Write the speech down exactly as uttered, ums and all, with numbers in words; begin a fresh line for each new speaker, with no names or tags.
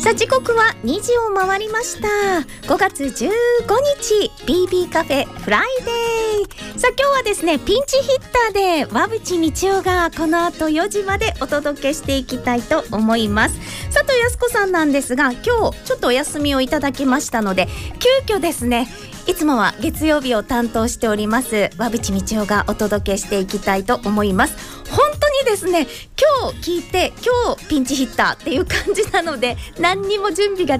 さあ時刻はにじを回りました。ごがつじゅうごにち ビービー カフェフライデー。さあ今日はですねピンチヒッターで和渕道夫がこの後よじまでお届けしていきたいと思います。佐藤康子さんなんですが今日ちょっとお休みをいただきましたので急遽ですねいつもは月曜日を担当しております和渕道夫がお届けしていきたいと思います。本当にですね今日聞いて今日ピンチヒッターっていう感じなので何にも準備が